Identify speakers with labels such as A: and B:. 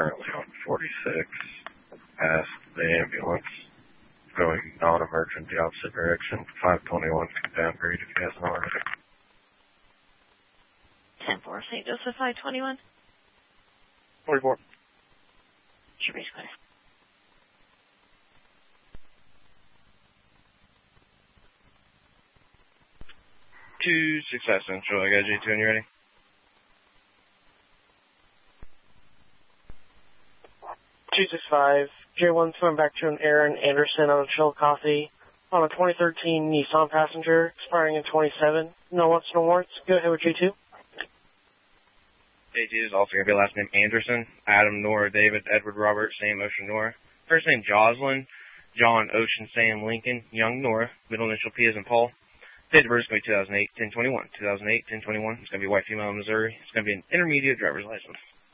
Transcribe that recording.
A: currently on 46, past the ambulance, going non-emergent the opposite direction. 521 can downgrade if he hasn't already.
B: 10-4, St. Joseph 521.
C: 44.
B: Should be clear.
C: Two Success Central. I got J2 when you're ready.
D: $265. J1 swimming back to an Aaron Anderson on a Chillicothe on a 2013 Nissan Passenger, expiring in 27. No wants, no warrants. Go ahead with J2.
C: J2 is also going to be last name Anderson. Adam, Nora, David, Edward, Robert, Sam, Ocean, Nora. First name Jocelyn. John, Ocean, Sam, Lincoln, Young, Nora. Middle initial P as in Paul. Date of birth is going to be 2008, 1021. 2008, 1021. It's going to be white female in Missouri. It's going to be an intermediate driver's license.